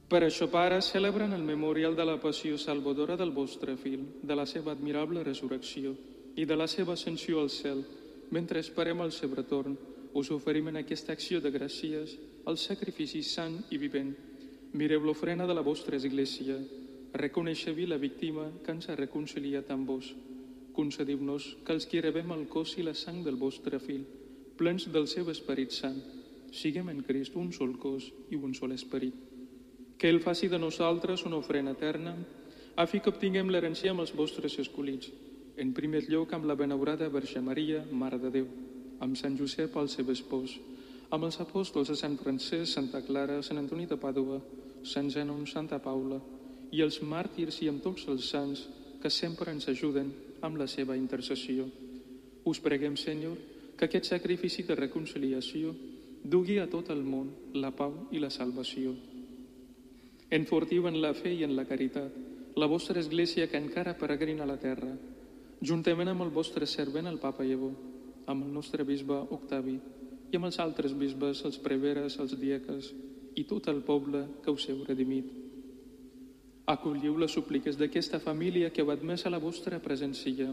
Per això, Pare, celebren el memorial de la passió salvadora del vostre Fill, de la seva admirable resurrecció i de la seva ascensió al cel. Mentre esperem el seu retorn, us oferim en aquesta acció de gràcies el sacrifici sant i vivent. Mireu l'ofrena de la vostra Església. Reconeixeu-hi la víctima que ens ha reconciliat amb vos. Concediu-nos que els qui rebem el cos i la sang del vostre Fill, plens del seu Esperit Sant, siguem en Crist un sol cos i un sol esperit. Que ell faci de nosaltres una ofrena eterna, a fi que obtinguem l'herència amb els vostres escollits, en primer lloc amb la benaurada Verge Maria, Mare de Déu, amb Sant Josep, el seu espòs, amb els apòstols de Sant Francesc, Santa Clara, Sant Antoni de Pàdua, Sant Zenon, Santa Paula, i els màrtirs i amb tots els sants que sempre ens ajuden amb la seva intercessió. Us preguem, Senyor, que aquest sacrifici de reconciliació dugui a tot el món la pau i la salvació. Enfortiu en la fe i en la caritat la vostra Església que encara peregrina a la terra, juntament amb el vostre servent, el Papa Llevó, amb el nostre bisbe Octavi i amb els altres bisbes, els preveres, els diaques i tot el poble que us heu redimit. Acolliu les súpliques d'aquesta família que heu admès a la vostra presència.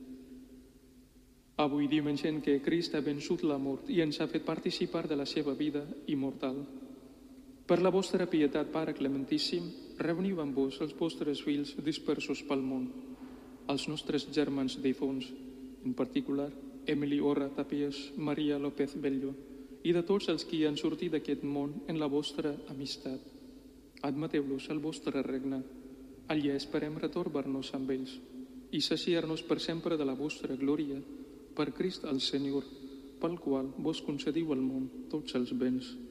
Avui diumenge en què Crist ha vençut la mort i ens ha fet participar de la seva vida immortal. Per la vostra pietat, Pare Clementíssim, reuniu amb vos els vostres fills dispersos pel món, els nostres germans difunts, en particular Emili Orra Tapies, Maria López Bello, i de tots els que han sortit d'aquest món en la vostra amistat. Admeteu-los al vostre regne. Allà esperem retorbar-nos amb ells i saciar-nos per sempre de la vostra glòria, per Crist el Senyor, pel qual vos concediu al món tots els béns.